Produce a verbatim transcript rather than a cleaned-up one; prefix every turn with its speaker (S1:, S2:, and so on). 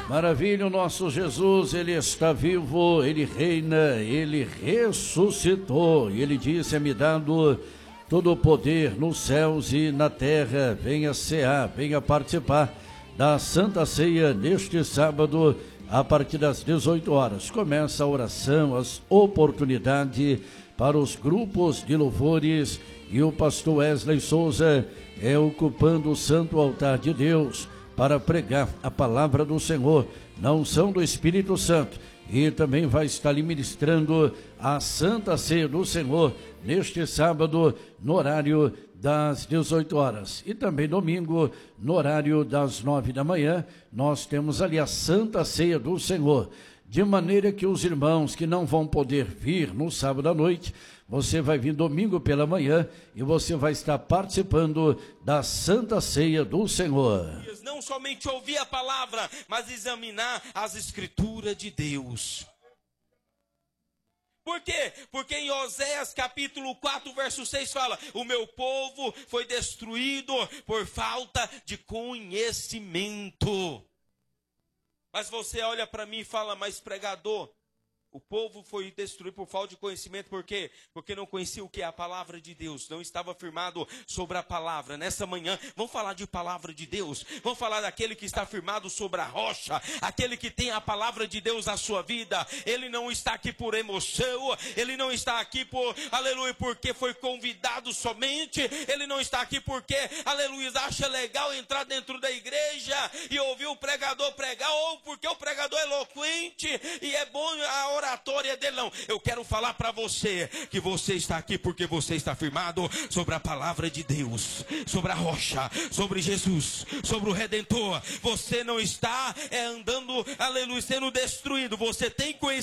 S1: Maravilha, o nosso Jesus, ele está vivo, ele reina, ele ressuscitou. E ele disse: é-me dado todo o poder nos céus e na terra. Venha cear, venha participar da Santa Ceia neste sábado, a partir das dezoito horas. Começa a oração, as oportunidades para os grupos de louvores, e o pastor Wesley Souza é ocupando o santo altar de Deus para pregar a palavra do Senhor, na unção do Espírito Santo, e também vai estar lhe ministrando a Santa Ceia do Senhor neste sábado, no horário das dezoito horas, e também domingo, no horário das nove da manhã, nós temos ali a Santa Ceia do Senhor, de maneira que os irmãos que não vão poder vir no sábado à noite, você vai vir domingo pela manhã e você vai estar participando da Santa Ceia do Senhor.
S2: Não somente ouvir a palavra, mas examinar as Escrituras de Deus. Por quê? Porque em Oséias capítulo quatro, verso seis fala: o meu povo foi destruído por falta de conhecimento. Mas você olha para mim e fala: mas pregador, o povo foi destruído por falta de conhecimento. Por quê? Porque não conhecia o que é a palavra de Deus, não estava firmado sobre a palavra. Nessa manhã, vamos falar de palavra de Deus, vamos falar daquele que está firmado sobre a rocha, aquele que tem a palavra de Deus na sua vida. Ele não está aqui por emoção, ele não está aqui por, aleluia, porque foi convidado somente, ele não está aqui porque, aleluia, acha legal entrar dentro da igreja e ouvir o pregador pregar, ou porque o pregador é eloquente e é bom a oratória dele. Não, eu quero falar para você que você está aqui porque você está firmado sobre a palavra de Deus, sobre a rocha, sobre Jesus, sobre o Redentor. Você não está é, andando, aleluia, sendo destruído. Você tem conhecimento